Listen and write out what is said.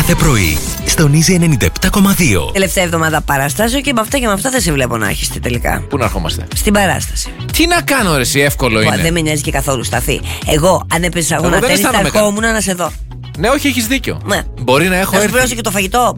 κάθε πρωί στον Easy 97,2. Τελευταία εβδομάδα παραστάσεων και με αυτά δεν σε βλέπω να έχεις τελικά. Πού να ερχόμαστε? Στην παράσταση. Τι να κάνω, ρε, εσύ, εύκολο είναι. Δεν με νοιάζει και καθόλου, Σταθή. Εγώ, αν έπαιζα αγώνα τέννις, θα ερχόμουν να σε δω. Ναι, όχι, έχεις δίκιο. Ναι. Μπορεί να έχω έρθει. έρθει. Να σου και το φαγητό.